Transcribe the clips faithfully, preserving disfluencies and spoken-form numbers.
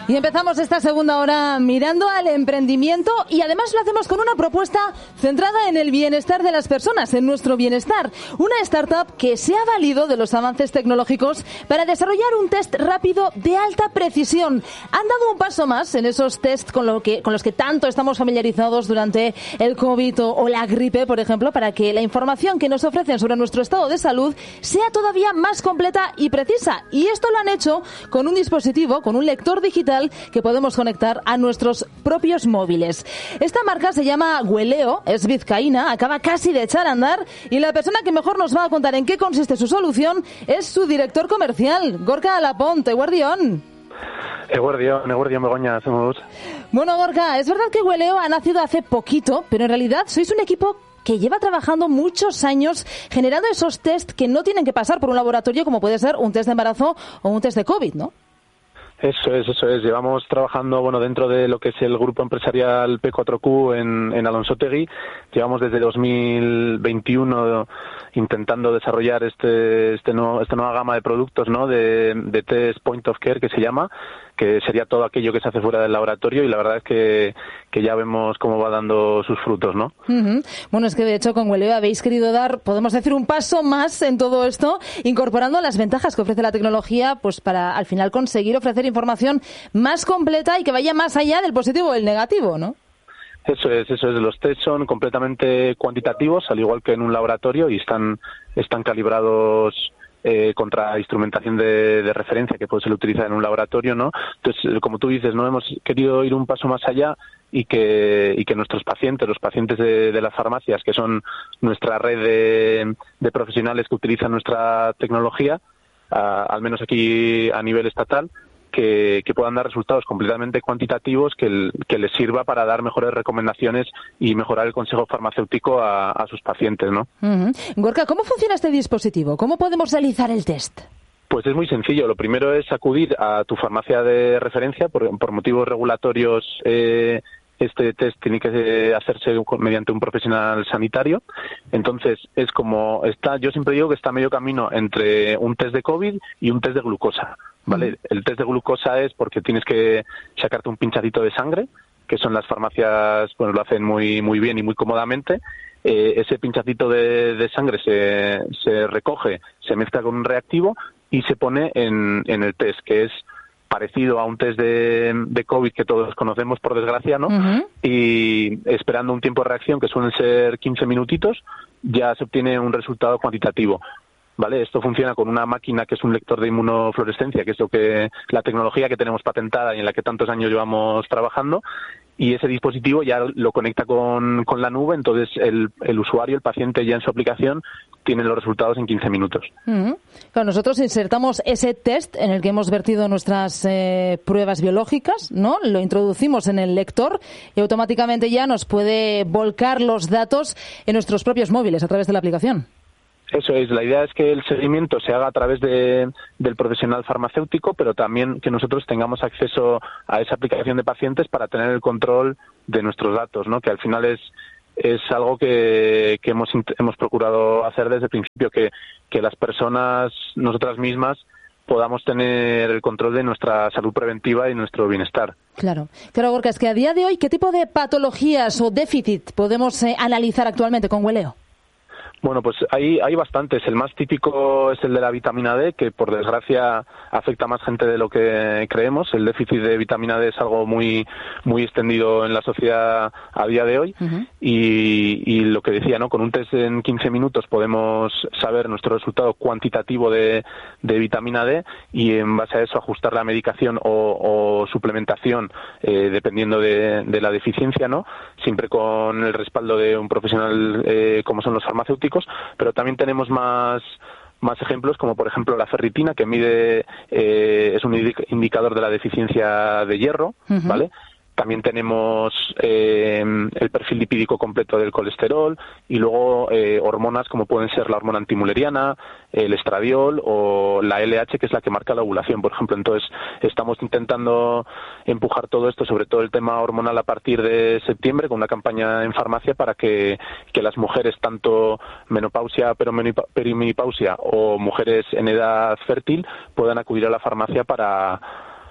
Y empezamos esta segunda hora mirando al emprendimiento y además lo hacemos con una propuesta centrada en el bienestar de las personas, en nuestro bienestar. Una startup que se ha valido de los avances tecnológicos para desarrollar un test rápido de alta precisión. Han dado un paso más en esos test con, lo que, con los que tanto estamos familiarizados durante el COVID o, o la gripe, por ejemplo, para que la información que nos ofrecen sobre nuestro estado de salud sea todavía más completa y precisa. Y esto lo han hecho con un dispositivo, con un lector digital que podemos conectar a nuestros propios móviles. Esta marca se llama Hueleo, es vizcaína, acaba casi de echar a andar y la persona que mejor nos va a contar en qué consiste su solución es su director comercial, Gorka Alaponte. Guardión. Eguardión, Eguardión Begoña, hacemos. Bueno, Gorka, es verdad que Hueleo ha nacido hace poquito, pero en realidad sois un equipo que lleva trabajando muchos años generando esos test que no tienen que pasar por un laboratorio como puede ser un test de embarazo o un test de COVID, ¿no? Eso es, eso es. Llevamos trabajando, bueno, dentro de lo que es el grupo empresarial P cuatro Q en, en Alonsotegui. Llevamos desde dos mil veintiuno intentando desarrollar este, este nuevo, esta nueva gama de productos, ¿no? De, de test point of care, que se llama, que sería todo aquello que se hace fuera del laboratorio, y la verdad es que, que ya vemos cómo va dando sus frutos, ¿no? Uh-huh. Bueno, es que de hecho con Hueleo habéis querido dar, podemos decir, un paso más en todo esto, incorporando las ventajas que ofrece la tecnología, pues para al final conseguir ofrecer información más completa y que vaya más allá del positivo o el negativo, ¿no? Eso es, eso es. Los test son completamente cuantitativos, al igual que en un laboratorio, y están, están calibrados eh, contra instrumentación de, de referencia que puede ser utilizada en un laboratorio, ¿no? Entonces, como tú dices, no hemos querido ir un paso más allá y que, y que nuestros pacientes, los pacientes de, de las farmacias, que son nuestra red de, de profesionales que utilizan nuestra tecnología, a, al menos aquí a nivel estatal, Que, que puedan dar resultados completamente cuantitativos que, el, que les sirva para dar mejores recomendaciones y mejorar el consejo farmacéutico a, a sus pacientes, ¿no? Uh-huh. Gorka, ¿cómo funciona este dispositivo? ¿Cómo podemos realizar el test? Pues es muy sencillo. Lo primero es acudir a tu farmacia de referencia por, por motivos regulatorios. Eh, Este test tiene que hacerse mediante un profesional sanitario. Entonces, es como está, yo siempre digo que está a medio camino entre un test de COVID y un test de glucosa, ¿vale? Mm. El test de glucosa es porque tienes que sacarte un pinchadito de sangre, que son las farmacias, bueno, lo hacen muy muy bien y muy cómodamente. Eh, ese pinchacito de, de sangre se, se recoge, se mezcla con un reactivo y se pone en, en el test, que es parecido a un test de, de COVID que todos conocemos, por desgracia, ¿no? Uh-huh. Y esperando un tiempo de reacción que suelen ser quince minutitos, ya se obtiene un resultado cuantitativo, ¿vale? Esto funciona con una máquina que es un lector de inmunofluorescencia, que es lo que la tecnología que tenemos patentada y en la que tantos años llevamos trabajando, y ese dispositivo ya lo conecta con, con la nube, entonces el, el usuario, el paciente ya en su aplicación tiene los resultados en quince minutos. Uh-huh. Claro, nosotros insertamos ese test en el que hemos vertido nuestras eh, pruebas biológicas, ¿no? Lo introducimos en el lector y automáticamente ya nos puede volcar los datos en nuestros propios móviles a través de la aplicación. Eso es, la idea es que el seguimiento se haga a través de, del profesional farmacéutico, pero también que nosotros tengamos acceso a esa aplicación de pacientes para tener el control de nuestros datos, ¿no? Que al final es es algo que, que hemos hemos procurado hacer desde el principio, que, que las personas, nosotras mismas, podamos tener el control de nuestra salud preventiva y nuestro bienestar. Claro, claro, Gorka, es que a día de hoy, ¿qué tipo de patologías o déficit podemos eh, analizar actualmente con Hueleo? Bueno, pues hay, hay bastantes. El más típico es el de la vitamina D, que por desgracia afecta a más gente de lo que creemos. El déficit de vitamina D es algo muy muy extendido en la sociedad a día de hoy. Uh-huh. y, y lo que decía, ¿no? Con un test en quince minutos podemos saber nuestro resultado cuantitativo de, de vitamina D y en base a eso ajustar la medicación o, o suplementación eh, dependiendo de, de la deficiencia, ¿no? Siempre con el respaldo de un profesional eh, como son los farmacéuticos. Pero también tenemos más más ejemplos, como por ejemplo la ferritina, que mide eh, es un indicador de la deficiencia de hierro, uh-huh. ¿vale? También tenemos eh, el perfil lipídico completo del colesterol y luego eh, hormonas como pueden ser la hormona antimuleriana, el estradiol o la L H, que es la que marca la ovulación, por ejemplo. Entonces, estamos intentando empujar todo esto, sobre todo el tema hormonal, a partir de septiembre, con una campaña en farmacia para que, que las mujeres, tanto menopausia, perimenopausia o mujeres en edad fértil, puedan acudir a la farmacia para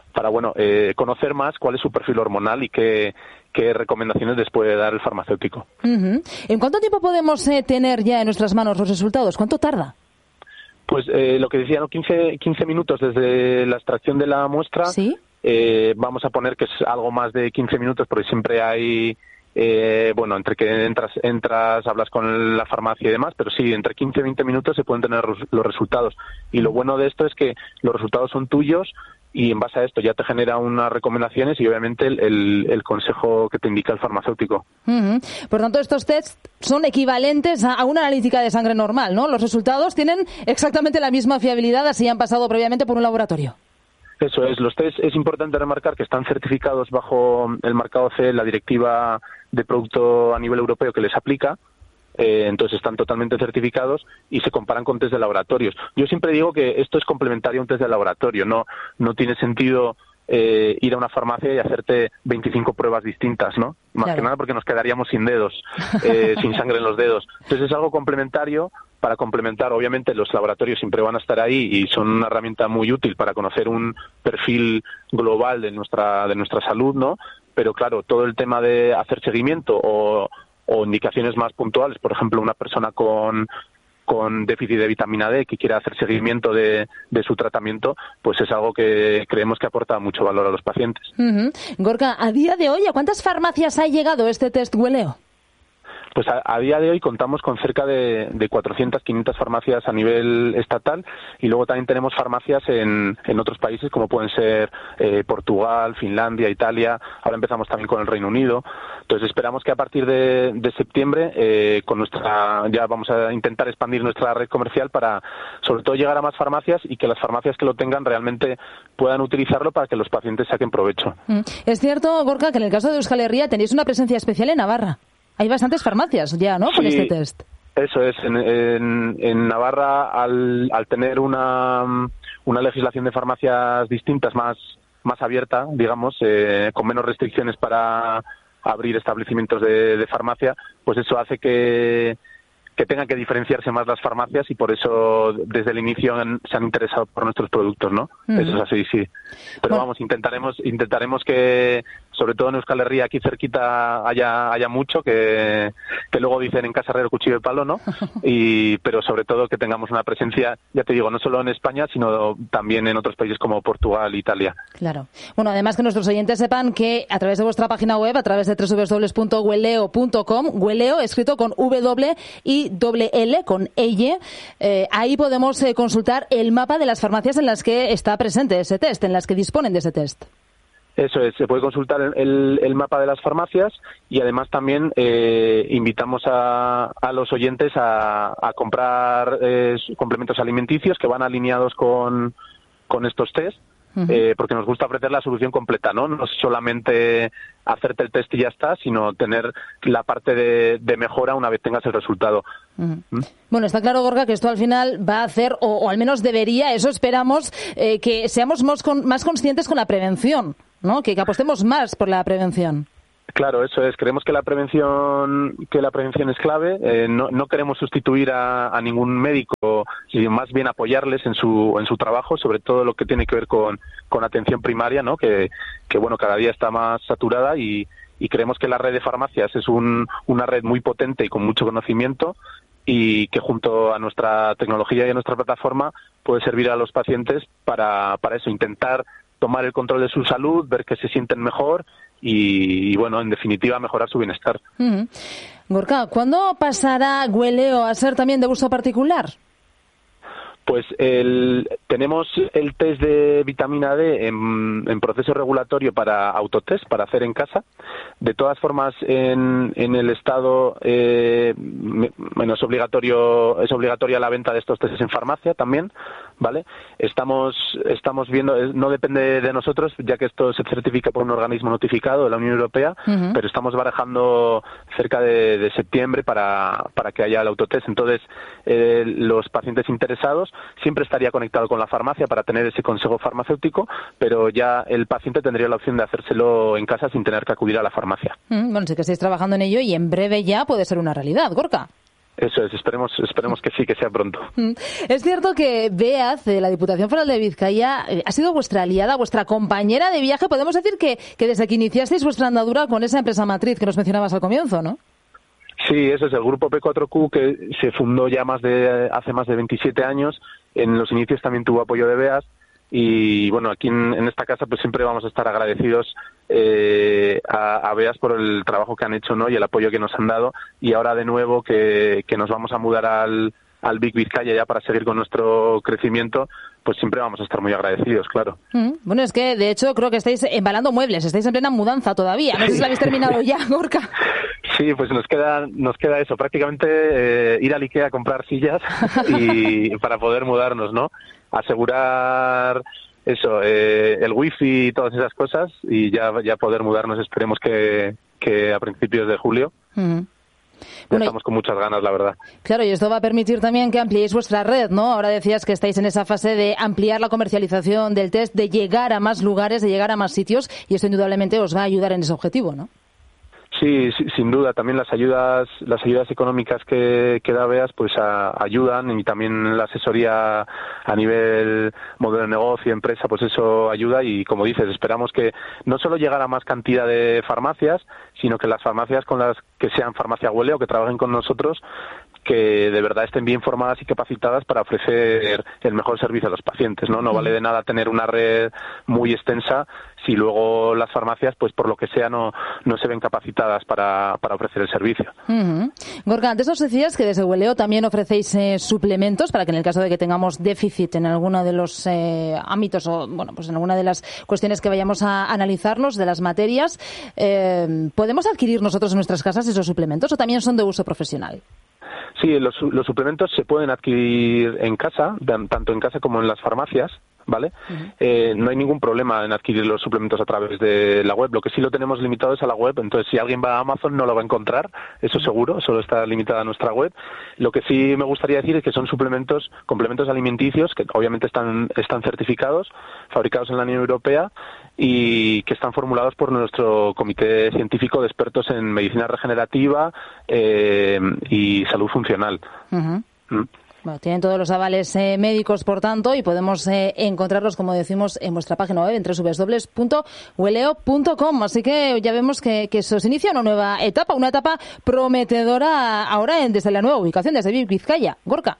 para bueno, eh, conocer más cuál es su perfil hormonal y qué, qué recomendaciones les puede dar el farmacéutico. Uh-huh. ¿En cuánto tiempo podemos eh, tener ya en nuestras manos los resultados? ¿Cuánto tarda? Pues eh, lo que decía, ¿no? quince, quince minutos desde la extracción de la muestra. ¿Sí? Eh, vamos a poner que es algo más de quince minutos, porque siempre hay, eh, bueno, entre que entras, entras, hablas con la farmacia y demás, pero sí, entre quince y veinte minutos se pueden tener los resultados. Y lo bueno de esto es que los resultados son tuyos y en base a esto ya te genera unas recomendaciones y obviamente el, el, el consejo que te indica el farmacéutico. Uh-huh. Por tanto, estos tests son equivalentes a una analítica de sangre normal, ¿no? Los resultados tienen exactamente la misma fiabilidad así han pasado previamente por un laboratorio. Eso es, los test es importante remarcar que están certificados bajo el marcado C E, la directiva de producto a nivel europeo que les aplica. Eh, entonces están totalmente certificados y se comparan con test de laboratorios. Yo siempre digo que esto es complementario a un test de laboratorio, no no tiene sentido eh, ir a una farmacia y hacerte veinticinco pruebas distintas, ¿no? Más claro. que nada porque nos quedaríamos sin dedos, eh, sin sangre en los dedos. Entonces es algo complementario para complementar. Obviamente los laboratorios siempre van a estar ahí y son una herramienta muy útil para conocer un perfil global de nuestra de nuestra salud, ¿no? Pero claro, todo el tema de hacer seguimiento o o indicaciones más puntuales, por ejemplo, una persona con, con déficit de vitamina D que quiera hacer seguimiento de, de su tratamiento, pues es algo que creemos que aporta mucho valor a los pacientes. Uh-huh. Gorka, a día de hoy, ¿a cuántas farmacias ha llegado este test Hueleo? Pues a, a día de hoy contamos con cerca de, de cuatrocientas, quinientas farmacias a nivel estatal y luego también tenemos farmacias en, en otros países como pueden ser eh, Portugal, Finlandia, Italia. Ahora empezamos también con el Reino Unido. Entonces esperamos que a partir de, de septiembre eh, con nuestra ya vamos a intentar expandir nuestra red comercial para sobre todo llegar a más farmacias y que las farmacias que lo tengan realmente puedan utilizarlo para que los pacientes saquen provecho. Es cierto, Gorka, que en el caso de Euskal Herria tenéis una presencia especial en Navarra. Hay bastantes farmacias ya, ¿no?, con sí, este test. Eso es. En, en, en Navarra, al, al tener una, una legislación de farmacias distintas, más, más abierta, digamos, eh, con menos restricciones para abrir establecimientos de, de farmacia, pues eso hace que, que tengan que diferenciarse más las farmacias y por eso desde el inicio han, se han interesado por nuestros productos, ¿no? Uh-huh. Eso es así, sí. Pero bueno, vamos, intentaremos intentaremos que, sobre todo en Euskal Herria, aquí cerquita haya haya mucho, que, que luego dicen en casa herrero cuchillo de palo, ¿no? Y pero sobre todo que tengamos una presencia, ya te digo, no solo en España, sino también en otros países como Portugal, Italia. Claro. Bueno, además que nuestros oyentes sepan que a través de vuestra página web, a través de doble u doble u doble u punto hueleo punto com, Hueleo escrito con W y doble L, con L, eh, ahí podemos eh, consultar el mapa de las farmacias en las que está presente ese test, en las que disponen de ese test. Eso es, se puede consultar el, el mapa de las farmacias y además también eh, invitamos a, a los oyentes a, a comprar eh, complementos alimenticios que van alineados con, con estos test. Uh-huh. Eh, porque nos gusta ofrecer la solución completa, ¿no? No solamente hacerte el test y ya está, sino tener la parte de, de mejora una vez tengas el resultado. Uh-huh. ¿Mm? Bueno, está claro, Gorka, que esto al final va a hacer, o, o al menos debería, eso esperamos, eh, que seamos más, con, más conscientes con la prevención, ¿no? Que, que apostemos más por la prevención. Claro, eso es. Creemos que la prevención, que la prevención es clave. Eh, no, no queremos sustituir a, a ningún médico, sino más bien apoyarles en su en su trabajo, sobre todo lo que tiene que ver con, con atención primaria, ¿no? Que, que bueno, cada día está más saturada y, y creemos que la red de farmacias es un, una red muy potente y con mucho conocimiento y que junto a nuestra tecnología y a nuestra plataforma puede servir a los pacientes para, para eso, intentar tomar el control de su salud, ver que se sienten mejor y, y bueno, en definitiva, mejorar su bienestar. Uh-huh. Gorka, ¿cuándo pasará Hueleo a ser también de uso particular? Pues el, tenemos el test de vitamina D en, en proceso regulatorio para autotest, para hacer en casa. De todas formas, en, en el Estado eh, bueno, es obligatorio, es obligatoria la venta de estos tests en farmacia también, ¿vale? Estamos, estamos viendo, no depende de nosotros, ya que esto se certifica por un organismo notificado de la Unión Europea, uh-huh. pero estamos barajando cerca de, de septiembre para, para que haya el autotest. Entonces, eh, los pacientes interesados siempre estaría conectado con la farmacia para tener ese consejo farmacéutico, pero ya el paciente tendría la opción de hacérselo en casa sin tener que acudir a la farmacia. Mm, bueno, sé que estáis trabajando en ello y en breve ya puede ser una realidad, Gorka. Eso es, esperemos, esperemos que sí, que sea pronto. Es cierto que BEAZ, la Diputación Foral de Vizcaya, ha sido vuestra aliada, vuestra compañera de viaje. Podemos decir que, que desde que iniciasteis vuestra andadura con esa empresa matriz que nos mencionabas al comienzo, ¿no? Sí, eso es el grupo P cuatro Q, que se fundó ya más de hace más de veintisiete años. En los inicios también tuvo apoyo de BEAZ. Y bueno, aquí en, en esta casa pues siempre vamos a estar agradecidos eh, a, a BEAZ por el trabajo que han hecho, ¿no? Y el apoyo que nos han dado. Y ahora de nuevo que, que nos vamos a mudar al, al Vic Vizcaya ya para seguir con nuestro crecimiento, pues siempre vamos a estar muy agradecidos, claro. Mm, bueno, es que de hecho creo que estáis embalando muebles, estáis en plena mudanza todavía. No sé si la habéis terminado ya, Gorka. Sí, pues nos queda nos queda eso, prácticamente eh, ir al IKEA a comprar sillas y para poder mudarnos, ¿no? Asegurar eso, eh, el wifi y todas esas cosas y ya ya poder mudarnos, esperemos que, que a principios de julio. Mm. Bueno, estamos con muchas ganas, la verdad. Claro, y esto va a permitir también que ampliéis vuestra red, ¿no? Ahora decías que estáis en esa fase de ampliar la comercialización del test, de llegar a más lugares, de llegar a más sitios, y esto indudablemente os va a ayudar en ese objetivo, ¿no? Sí, sí, sin duda. También las ayudas, las ayudas económicas que, que da BEAZ, pues a, ayudan, y también la asesoría a nivel modelo de negocio, empresa, pues eso ayuda. Y como dices, esperamos que no solo llegar a más cantidad de farmacias, sino que las farmacias con las que sean farmacia Hueleo, que trabajen con nosotros, que de verdad estén bien formadas y capacitadas para ofrecer el mejor servicio a los pacientes, ¿no? No vale de nada tener una red muy extensa si luego las farmacias, pues por lo que sea, no, no se ven capacitadas para, para ofrecer el servicio. Uh-huh. Gorka, antes nos decías que desde Hueleo también ofrecéis eh, suplementos para que en el caso de que tengamos déficit en alguno de los eh, ámbitos o, bueno, pues en alguna de las cuestiones que vayamos a analizarnos, de las materias, eh, ¿podemos adquirir nosotros en nuestras casas esos suplementos o también son de uso profesional? Sí, los, los suplementos se pueden adquirir en casa, tanto en casa como en las farmacias, ¿vale? Uh-huh. Eh, no hay ningún problema en adquirir los suplementos a través de la web. Lo que sí lo tenemos limitado es a la web, entonces si alguien va a Amazon no lo va a encontrar, eso seguro, solo está limitada a nuestra web. Lo que sí me gustaría decir es que son suplementos, complementos alimenticios que obviamente están, están certificados, fabricados en la Unión Europea y que están formulados por nuestro comité científico de expertos en medicina regenerativa eh, y salud funcional. Uh-huh. ¿Mm? Bueno, tienen todos los avales eh, médicos, por tanto, y podemos eh, encontrarlos, como decimos, en vuestra página web, en doble u doble u doble u punto hueleo punto com. Así que ya vemos que, que se os inicia una nueva etapa, una etapa prometedora ahora en, desde la nueva ubicación, desde Vic Vizcaya. Gorka.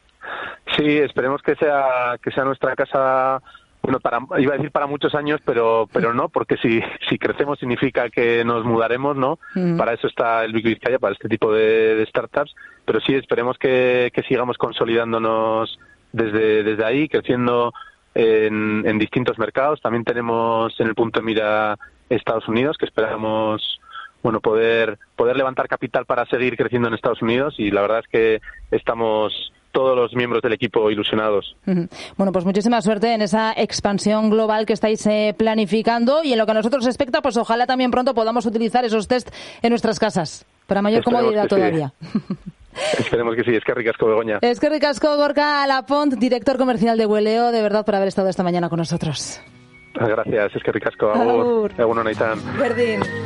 Sí, esperemos que sea que sea nuestra casa. Bueno, para, iba a decir para muchos años, pero pero no, porque si si crecemos significa que nos mudaremos, ¿no? Mm. Para eso está el Vic Vizcaya, para este tipo de, de startups. Pero sí, esperemos que, que sigamos consolidándonos desde desde ahí, creciendo en, en distintos mercados. También tenemos en el punto de mira Estados Unidos, que esperamos bueno poder poder levantar capital para seguir creciendo en Estados Unidos. Y la verdad es que estamos todos los miembros del equipo ilusionados. Uh-huh. Bueno, pues muchísima suerte en esa expansión global que estáis eh, planificando, y en lo que a nosotros respecta, pues ojalá también pronto podamos utilizar esos test en nuestras casas, para mayor Esperemos comodidad todavía. Sí. Esperemos que sí. Es que ricasco, Begoña. Es que ricasco, Gorka Lapont, director comercial de Hueleo, de verdad por haber estado esta mañana con nosotros. Gracias, es que ricasco. Agur. Agur, Naitan. Berdin.